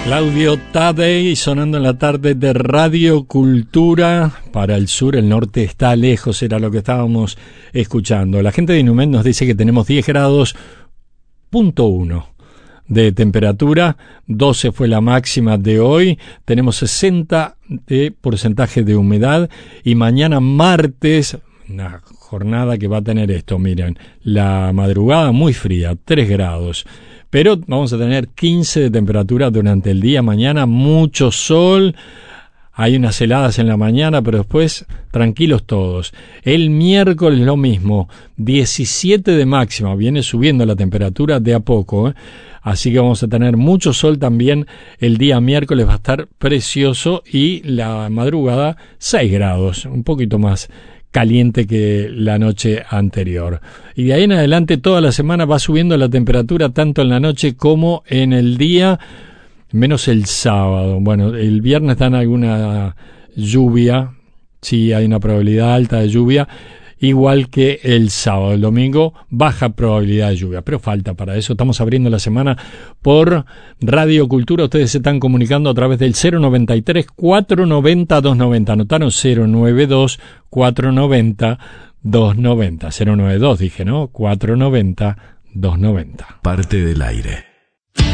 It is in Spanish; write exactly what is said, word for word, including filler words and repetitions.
Claudio Tadei sonando en la tarde de Radio Cultura. Para el sur, el norte está lejos, era lo que estábamos escuchando. La gente de Inumet nos dice que tenemos diez grados punto uno de temperatura, doce fue la máxima de hoy, tenemos sesenta de porcentaje de humedad y mañana martes, una jornada que va a tener esto, miren, la madrugada muy fría, tres grados. Pero vamos a tener quince de temperatura durante el día. Mañana mucho sol. Hay unas heladas en la mañana, pero después tranquilos todos. El miércoles lo mismo. diecisiete de máxima. Viene subiendo la temperatura de a poco, ¿eh? Así que vamos a tener mucho sol también. El día miércoles va a estar precioso. Y la madrugada seis grados. Un poquito más caliente que la noche anterior. Y de ahí en adelante toda la semana va subiendo la temperatura tanto en la noche como en el día, menos el sábado. Bueno, el viernes dan alguna lluvia, sí hay una probabilidad alta de lluvia, igual que el sábado. El domingo baja probabilidad de lluvia, pero falta para eso. Estamos abriendo la semana por Radio Cultura. Ustedes se están comunicando a través del cero noventa y tres, cuatrocientos noventa, doscientos noventa. Anotaron cero noventa y dos, cuatrocientos noventa, doscientos noventa. cero noventa y dos dije, ¿no? cuatrocientos noventa, doscientos noventa. Parte del aire.